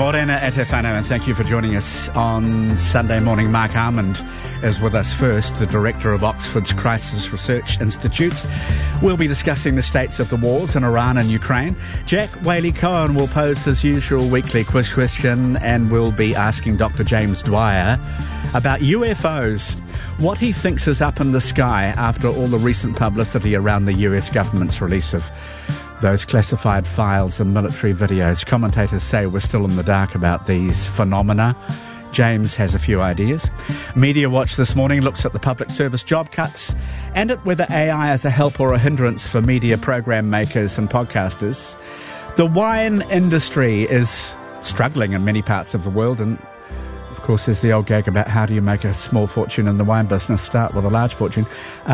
Morena e te whanau, and thank you for joining us on Sunday morning. Mark Armand is with us first, the director of Oxford's Crisis Research Institute. We'll be discussing the states of the wars in Iran and Ukraine. Jack Whaley-Cohen will pose his usual weekly quiz question, and we'll be asking Dr. James Dwyer about UFOs, what he thinks is up in the sky after all the recent publicity around the US government's release of those classified files and military videos. Commentators say we're still in the dark about these phenomena. James has a few ideas. Media Watch this morning looks at the public service job cuts and at whether AI is a help or a hindrance for media program makers and podcasters. The wine industry is struggling in many parts of the world, and of course, there's the old gag about how do you make a small fortune in the wine business, start with a large fortune.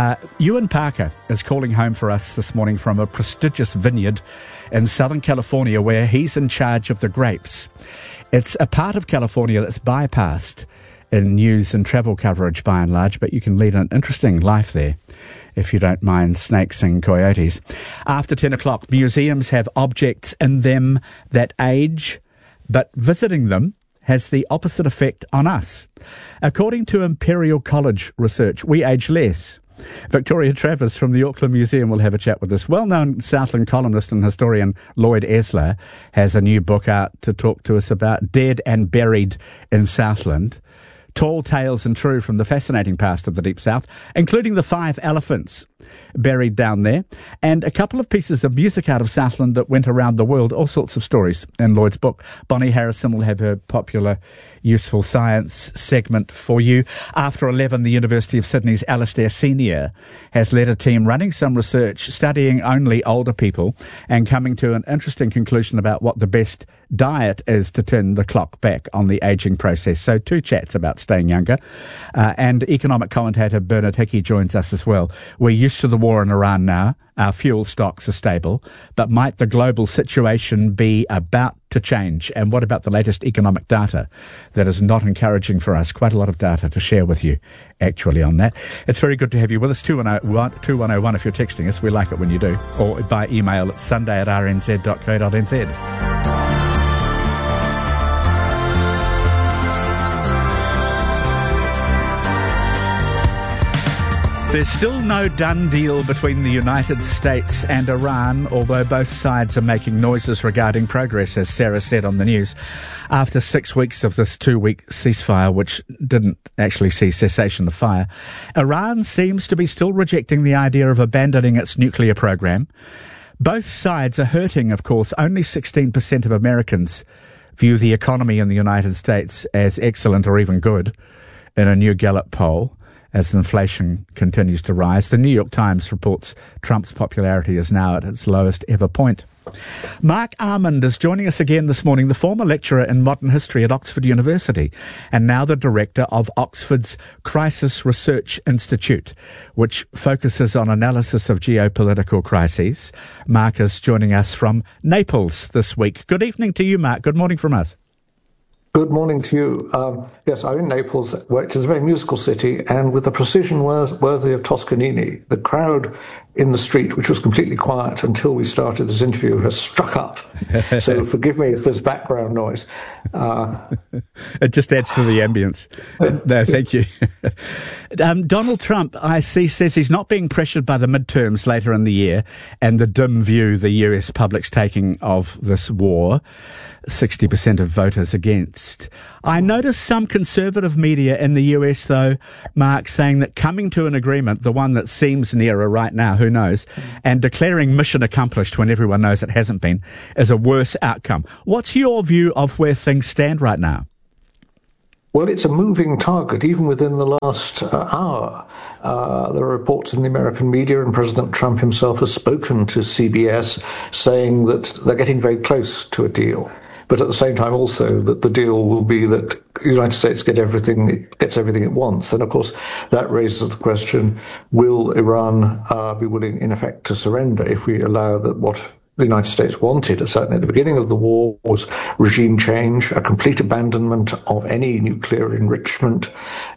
Ewan Parker is calling home for us this morning from a prestigious vineyard in Southern California where he's in charge of the grapes. It's a part of California that's bypassed in news and travel coverage by and large, but you can lead an interesting life there if you don't mind snakes and coyotes. After 10 o'clock, museums have objects in them that age, but visiting them has the opposite effect on us. According to Imperial College research, we age less. Victoria Travers from the Auckland Museum will have a chat with us. Well-known Southland columnist and historian Lloyd Esler has a new book out to talk to us about dead and buried in Southland. Tall tales and true from the fascinating past of the Deep South, including the 5 elephants buried down there, and a couple of pieces of music out of Southland that went around the world, all sorts of stories in Lloyd's book. Bonnie Harrison will have her popular Useful Science segment for you. After 11, the University of Sydney's Alastair Senior has led a team running some research studying only older people and coming to an interesting conclusion about what the best diet is to turn the clock back on the ageing process. So 2 chats about staying younger. And economic commentator Bernard Hickey joins us as well. We're used to the war in Iran now. Our fuel stocks are stable, but might the global situation be about to change? And what about the latest economic data that is not encouraging for us? Quite a lot of data to share with you, actually, on that. It's very good to have you with us. 2101 if you're texting us. We like it when you do. Or by email at sunday@rnz.co.nz. There's still no done deal between the United States and Iran, although both sides are making noises regarding progress, as Sarah said on the news. After 6 weeks of this 2-week ceasefire, which didn't actually see cessation of fire, Iran seems to be still rejecting the idea of abandoning its nuclear program. Both sides are hurting, of course. Only 16% of Americans view the economy in the United States as excellent or even good in a new Gallup poll, as inflation continues to rise. The New York Times reports Trump's popularity is now at its lowest ever point. Mark Armand is joining us again this morning, the former lecturer in modern history at Oxford University and now the director of Oxford's Crisis Research Institute, which focuses on analysis of geopolitical crises. Mark is joining us from Naples this week. Good evening to you, Mark. Good morning from us. Good morning to you. Yes, I'm in Naples, which is a very musical city, and with a precision worthy of Toscanini. The crowd in the street, which was completely quiet until we started this interview, has struck up. So forgive me if there's background noise. It just adds to the ambience. No, thank you. Donald Trump, I see, says he's not being pressured by the midterms later in the year and the dim view the US public's taking of this war. 60% of voters against. I noticed some conservative media in the US, though, Mark, saying that coming to an agreement, the one that seems nearer right now, who knows, and declaring mission accomplished when everyone knows it hasn't been, is a worse outcome. What's your view of where things stand right now? Well, it's a moving target, even within the last hour. There are reports in the American media, and President Trump himself has spoken to CBS saying that they're getting very close to a deal. But at the same time also that the deal will be that the United States gets everything it wants. And of course, that raises the question, will Iran be willing, in effect, to surrender if we allow that what the United States wanted, certainly at the beginning of the war, was regime change, a complete abandonment of any nuclear enrichment,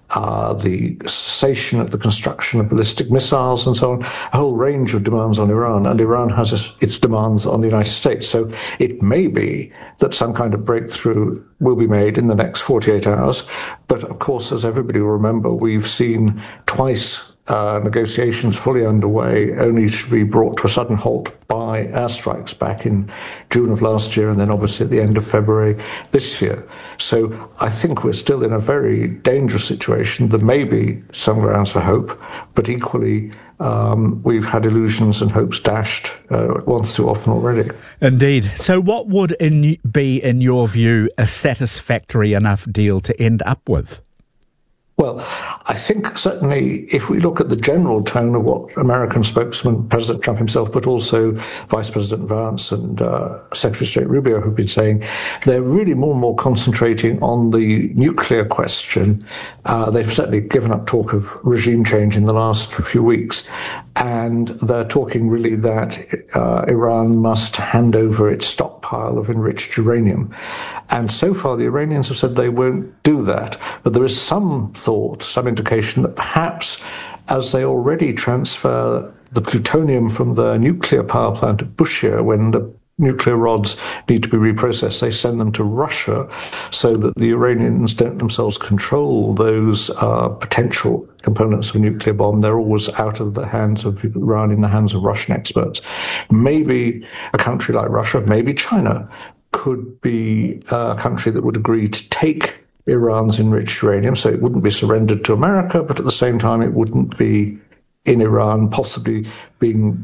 the cessation of the construction of ballistic missiles and so on, a whole range of demands on Iran, and Iran has its demands on the United States. So it may be that some kind of breakthrough will be made in the next 48 hours. But of course, as everybody will remember, we've seen twice negotiations fully underway, only to be brought to a sudden halt by airstrikes back in June of last year, and then obviously at the end of February this year. So I think we're still in a very dangerous situation. There may be some grounds for hope, but equally we've had illusions and hopes dashed once too often already. Indeed. So what would be, in your view, a satisfactory enough deal to end up with? Well, I think certainly if we look at the general tone of what American spokesman, President Trump himself, but also Vice President Vance and Secretary of State Rubio have been saying, they're really more and more concentrating on the nuclear question. They've certainly given up talk of regime change in the last few weeks. And they're talking really that Iran must hand over its stockpile of enriched uranium. And so far, the Iranians have said they won't do that. But there is some thought, some indication that perhaps as they already transfer the plutonium from the nuclear power plant at Bushehr, when the nuclear rods need to be reprocessed, they send them to Russia so that the Iranians don't themselves control those potential components of a nuclear bomb. They're always out of the hands of Iran, in the hands of Russian experts. Maybe a country like Russia, maybe China, could be a country that would agree to take Iran's enriched uranium, so it wouldn't be surrendered to America, but at the same time it wouldn't be in Iran, possibly being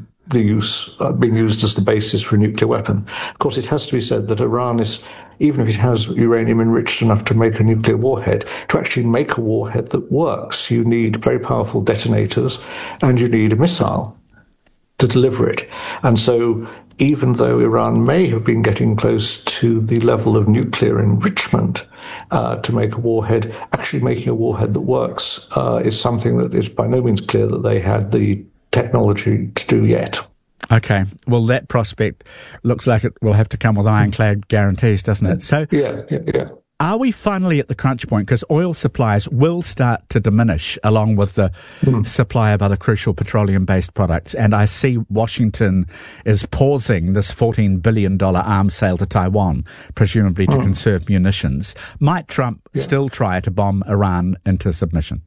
used as the basis for a nuclear weapon. Of course, it has to be said that Iran is, even if it has uranium enriched enough to make a nuclear warhead, to actually make a warhead that works, you need very powerful detonators and you need a missile to deliver it. And so even though Iran may have been getting close to the level of nuclear enrichment to make a warhead, actually making a warhead that works is something that is by no means clear that they had the technology to do yet. Okay. Well, that prospect looks like it will have to come with ironclad guarantees, doesn't it? So, yeah. Are we finally at the crunch point? Because oil supplies will start to diminish along with the supply of other crucial petroleum-based products. And I see Washington is pausing this $14 billion arms sale to Taiwan, presumably to conserve munitions. Might Trump still try to bomb Iran into submission?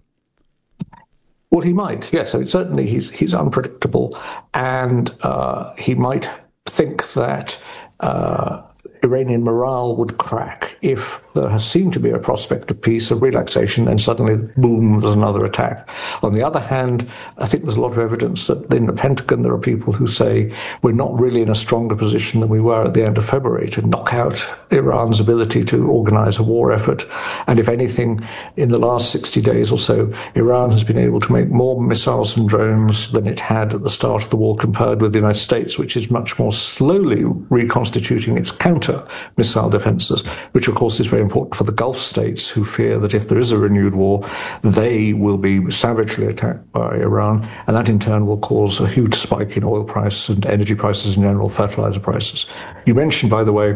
Well, he might, yes. So certainly he's unpredictable, and he might think that Iranian morale would crack if there has seemed to be a prospect of peace, of relaxation, and suddenly, boom, there's another attack. On the other hand, I think there's a lot of evidence that in the Pentagon there are people who say we're not really in a stronger position than we were at the end of February to knock out Iran's ability to organize a war effort. And if anything, in the last 60 days or so, Iran has been able to make more missiles and drones than it had at the start of the war compared with the United States, which is much more slowly reconstituting its counter-missile defenses, which of course is very important for the Gulf states who fear that if there is a renewed war, they will be savagely attacked by Iran, and that in turn will cause a huge spike in oil prices and energy prices in general, fertilizer prices. You mentioned, by the way,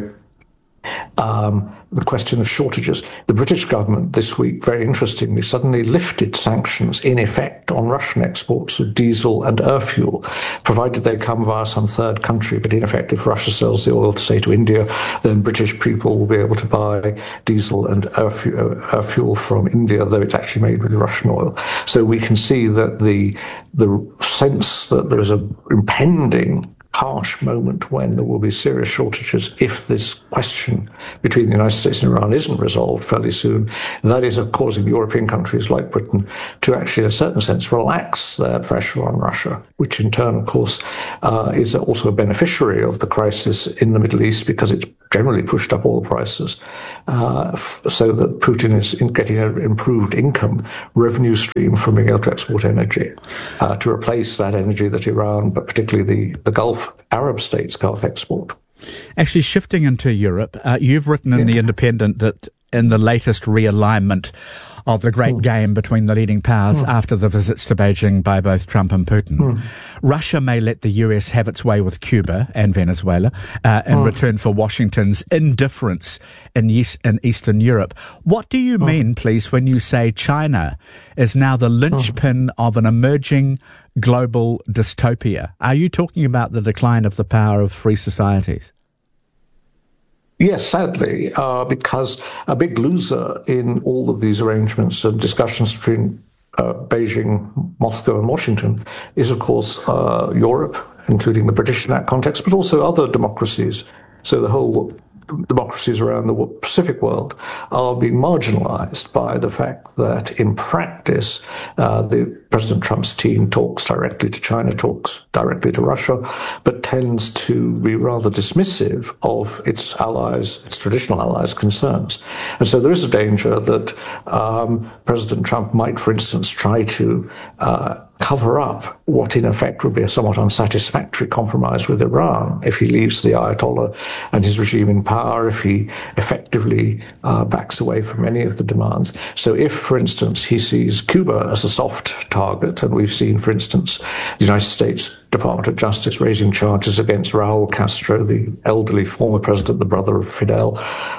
the question of shortages. The British government this week, very interestingly, suddenly lifted sanctions in effect on Russian exports of diesel and air fuel, provided they come via some third country. But in effect, if Russia sells the oil, say, to India, then British people will be able to buy diesel and air fuel from India, though it's actually made with Russian oil. So we can see that the sense that there is an impending harsh moment when there will be serious shortages if this question between the United States and Iran isn't resolved fairly soon. And that is causing European countries like Britain to actually, in a certain sense, relax their pressure on Russia, which in turn, of course, is also a beneficiary of the crisis in the Middle East because it's generally pushed up oil prices so that Putin is getting an improved income revenue stream from being able to export energy to replace that energy that Iran, but particularly the Gulf Arab states, Gulf export. Actually, shifting into Europe, you've written in The Independent that in the latest realignment of the great game between the leading powers after the visits to Beijing by both Trump and Putin. Russia may let the US have its way with Cuba and Venezuela in return for Washington's indifference in Eastern Europe. What do you mean, please, when you say China is now the linchpin of an emerging global dystopia? Are you talking about the decline of the power of free societies? Yes, sadly, because a big loser in all of these arrangements and discussions between Beijing, Moscow and Washington is, of course, Europe, including the British in that context, but also other democracies. So the whole democracies around the Pacific world are being marginalized by the fact that in practice, the President Trump's team talks directly to China, talks directly to Russia, but tends to be rather dismissive of its allies, its traditional allies' concerns. And so there is a danger that President Trump might, for instance, try to cover up what in effect would be a somewhat unsatisfactory compromise with Iran if he leaves the Ayatollah and his regime in power, if he effectively backs away from any of the demands. So if, for instance, he sees Cuba as a soft target, and we've seen, for instance, the United States Department of Justice raising charges against Raul Castro, the elderly former president, the brother of Fidel,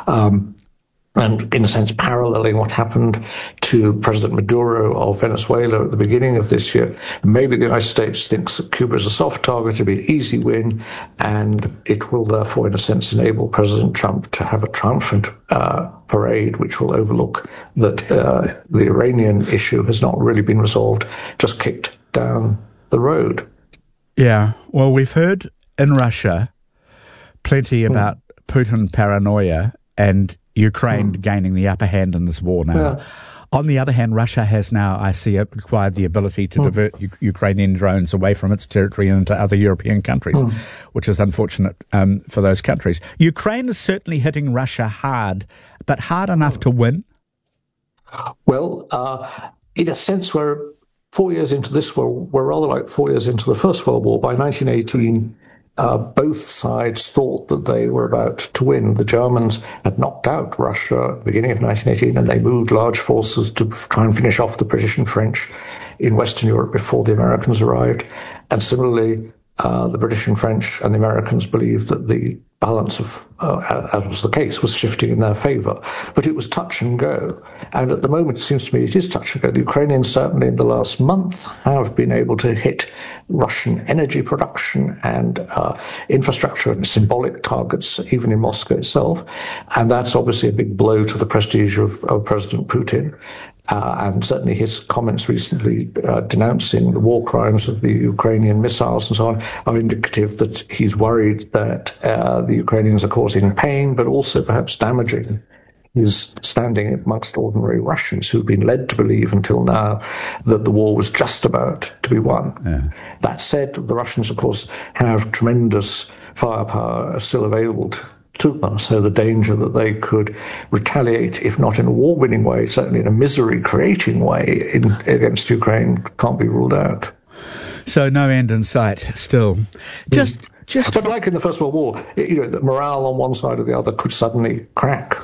and in a sense paralleling what happened to President Maduro of Venezuela at the beginning of this year. Maybe the United States thinks that Cuba is a soft target, to be an easy win, and it will therefore, in a sense, enable President Trump to have a triumphant parade which will overlook that the Iranian issue has not really been resolved, just kicked down the road. Yeah, well, we've heard in Russia plenty about Putin paranoia and Ukraine gaining the upper hand in this war now. Yeah. On the other hand, Russia has now, I see, acquired the ability to divert Ukrainian drones away from its territory and into other European countries, which is unfortunate for those countries. Ukraine is certainly hitting Russia hard, but hard enough to win? Well, in a sense, we're 4 years into this war. We're rather like 4 years into the First World War. By 1918, both sides thought that they were about to win. The Germans had knocked out Russia at the beginning of 1918, and they moved large forces to try and finish off the British and French in Western Europe before the Americans arrived. And similarly, the British and French and the Americans believed that the balance of, as was the case, was shifting in their favor. But it was touch and go. And at the moment, it seems to me it is touch and go. The Ukrainians, certainly in the last month, have been able to hit Russian energy production and infrastructure and symbolic targets, even in Moscow itself. And that's obviously a big blow to the prestige of President Putin. And certainly his comments recently denouncing the war crimes of the Ukrainian missiles and so on are indicative that he's worried that the Ukrainians are causing pain, but also perhaps damaging his standing amongst ordinary Russians who've been led to believe until now that the war was just about to be won. Yeah. That said, the Russians, of course, have tremendous firepower still available to them, so the danger that they could retaliate, if not in a war-winning way, certainly in a misery-creating way against Ukraine, can't be ruled out. So no end in sight still. But like in the First World War, the morale on one side or the other could suddenly crack.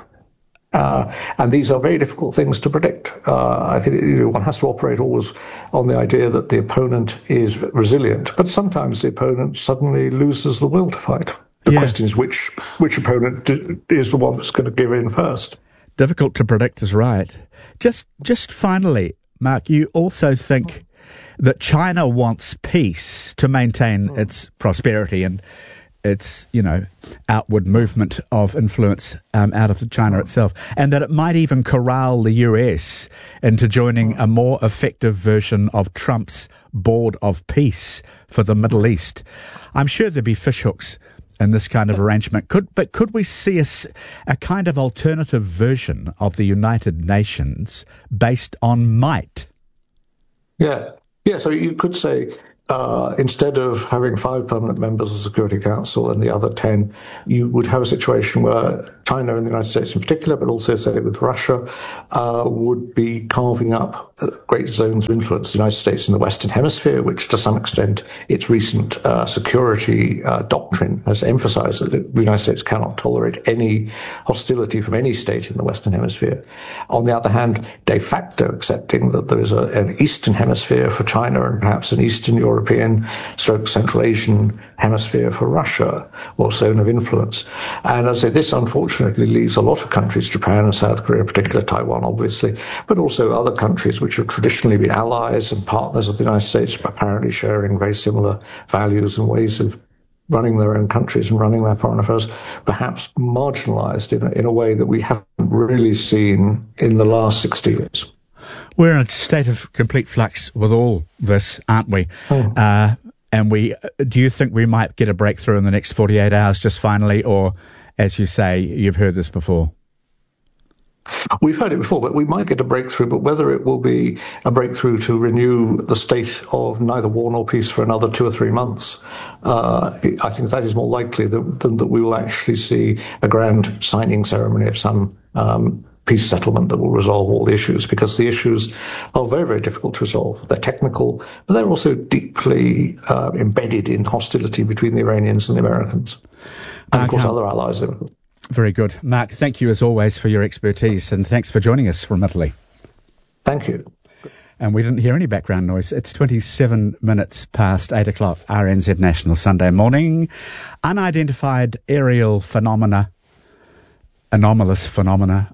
And these are very difficult things to predict. I think one has to operate always on the idea that the opponent is resilient, but sometimes the opponent suddenly loses the will to fight. The question is which opponent is the one that's going to give in first. Difficult to predict is right. Just finally, Mark, you also think that China wants peace to maintain its prosperity and its, outward movement of influence out of China itself, and that it might even corral the US into joining a more effective version of Trump's Board of Peace for the Middle East. I'm sure there'd be fishhooks in this kind of arrangement. Could we see a kind of alternative version of the United Nations based on might? Yeah. So you could say instead of having 5 permanent members of the Security Council and the other 10, you would have a situation where China and the United States in particular, but also say with Russia, would be carving up great zones of influence. The United States in the Western Hemisphere, which to some extent its recent security doctrine has emphasized that the United States cannot tolerate any hostility from any state in the Western Hemisphere. On the other hand, de facto accepting that there is an Eastern Hemisphere for China and perhaps an Eastern European / Central Asian hemisphere for Russia, or zone of influence. And as I say, this unfortunately leaves a lot of countries, Japan and South Korea in particular, Taiwan obviously, but also other countries which have traditionally been allies and partners of the United States, apparently sharing very similar values and ways of running their own countries and running their foreign affairs, perhaps marginalized in a way that we haven't really seen in the last 60 years. We're in a state of complete flux with all this, aren't we? And do you think we might get a breakthrough in the next 48 hours just finally, or, as you say, you've heard this before? We've heard it before, but we might get a breakthrough, but whether it will be a breakthrough to renew the state of neither war nor peace for another 2 or 3 months, I think that is more likely than that we will actually see a grand signing ceremony of some peace settlement that will resolve all the issues, because the issues are very, very difficult to resolve. They're technical, but they're also deeply embedded in hostility between the Iranians and the Americans, and of course other allies. Very good. Mark, thank you as always for your expertise, and thanks for joining us from Italy. Thank you. And we didn't hear any background noise. It's 27 minutes past 8 o'clock, RNZ National Sunday morning. Unidentified aerial phenomena, anomalous phenomena,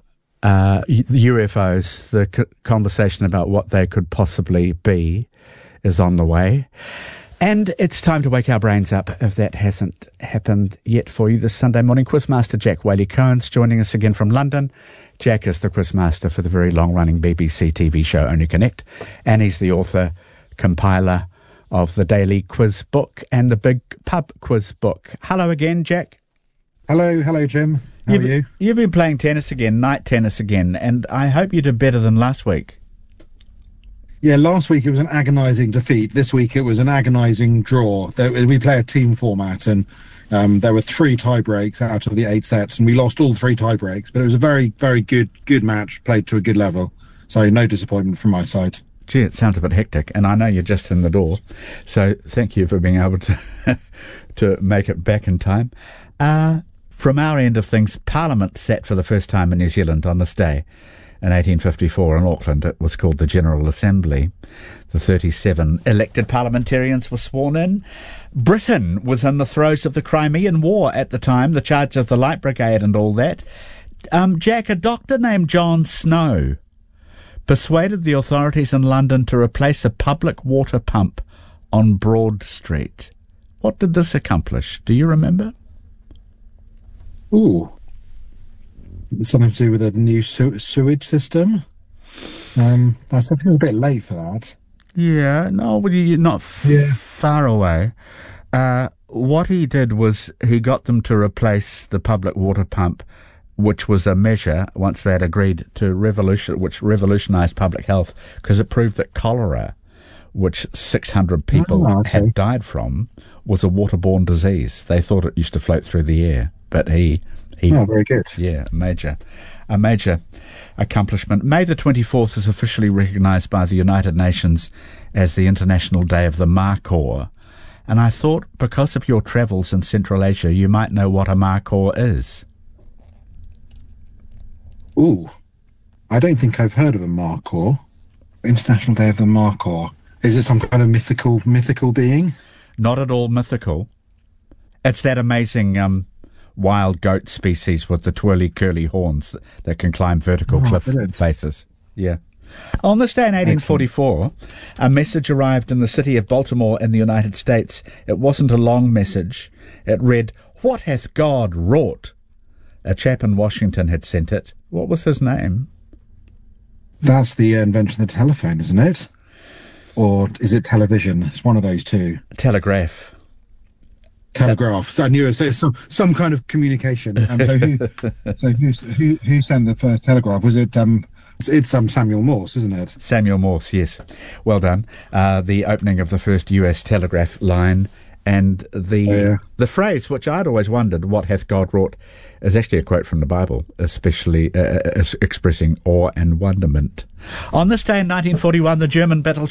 UFOs, the conversation about what they could possibly be is on the way. And it's time to wake our brains up if that hasn't happened yet for you this Sunday morning. Quizmaster Jack Whaley-Cohen's joining us again from London. Jack is the quizmaster for the very long-running BBC TV show Only Connect, and he's the author, compiler of the Daily Quiz Book and the Big Pub Quiz Book. Hello again, Jack. Hello, Jim. How are you? You've been playing tennis again, night tennis again, and I hope you did better than last week. Yeah, last week it was an agonising defeat. This week it was an agonising draw. We play a team format, and there were 3 tie breaks out of the 8 sets, and we lost all 3 tie breaks. But it was a very, very good match, played to a good level. So no disappointment from my side. Gee, it sounds a bit hectic, and I know you're just in the door, so thank you for being able to to make it back in time. From our end of things, Parliament sat for the first time in New Zealand on this day. In 1854 in Auckland, it was called the General Assembly. The 37 elected parliamentarians were sworn in. Britain was in the throes of the Crimean War at the time, the charge of the Light Brigade and all that. Jack, a doctor named John Snow persuaded the authorities in London to replace a public water pump on Broad Street. What did this accomplish? Do you remember? Ooh. Something to do with a new sewage system. I think it was a bit late for that. Yeah, no, you're not far away. What he did was he got them to replace the public water pump, which was a measure, once they had agreed to which revolutionised public health, because it proved that cholera, which 600 people had died from, was a waterborne disease. They thought it used to float through the air, but he very good. Yeah, a major accomplishment. May the 24th is officially recognised by the United Nations as the International Day of the Markhor. And I thought, because of your travels in Central Asia, you might know what a Markhor is. Ooh, I don't think I've heard of a Markhor. International Day of the Markhor. Is it some kind of mythical being? Not at all mythical. It's that amazing wild goat species with the twirly curly horns that can climb vertical cliff faces. Yeah. On this day in 1844, a message arrived in the city of Baltimore in the United States. It wasn't a long message. It read, "What hath God wrought?" A chap in Washington had sent it. What was his name? That's the invention of the telephone, isn't it? Or is it television? It's one of those two. Telegraph. Telegraph. So I knew it. So some kind of communication. So who sent the first telegraph? Was it It's Samuel Morse, isn't it? Samuel Morse, yes. Well done. The opening of the first US telegraph line, and the phrase, which I'd always wondered, "What hath God wrought," is actually a quote from the Bible, especially expressing awe and wonderment. On this day in 1941, the German battleship